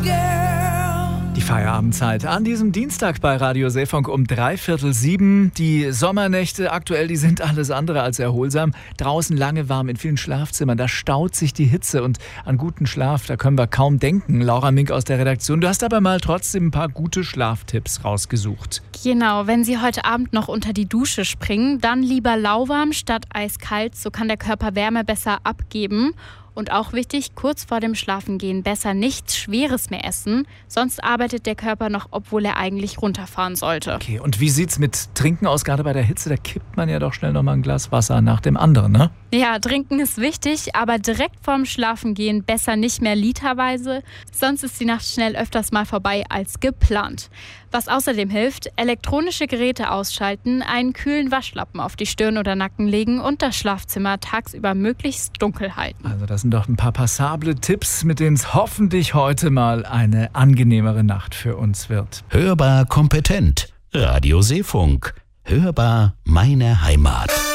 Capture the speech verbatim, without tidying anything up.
Die Feierabendzeit an diesem Dienstag bei Radio Seefunk um dreiviertel sieben. Die Sommernächte aktuell, die sind alles andere als erholsam. Draußen lange warm in vielen Schlafzimmern, da staut sich die Hitze und an guten Schlaf, da können wir kaum denken. Laura Mink aus der Redaktion, du hast aber mal trotzdem ein paar gute Schlaftipps rausgesucht. Genau, wenn Sie heute Abend noch unter die Dusche springen, dann lieber lauwarm statt eiskalt, so kann der Körper Wärme besser abgeben. Und auch wichtig, kurz vor dem Schlafengehen besser nichts Schweres mehr essen, sonst arbeitet der Körper noch, obwohl er eigentlich runterfahren sollte. Okay, und wie sieht's mit Trinken aus, gerade bei der Hitze? Da kippt man ja doch schnell noch mal ein Glas Wasser nach dem anderen, ne? Ja, trinken ist wichtig, aber direkt vorm Schlafengehen besser nicht mehr literweise, sonst ist die Nacht schnell öfters mal vorbei als geplant. Was außerdem hilft, elektronische Geräte ausschalten, einen kühlen Waschlappen auf die Stirn oder Nacken legen und das Schlafzimmer tagsüber möglichst dunkel halten. Also das sind doch ein paar passable Tipps, mit denen es hoffentlich heute mal eine angenehmere Nacht für uns wird. Hörbar kompetent. Radio Seefunk. Hörbar meine Heimat.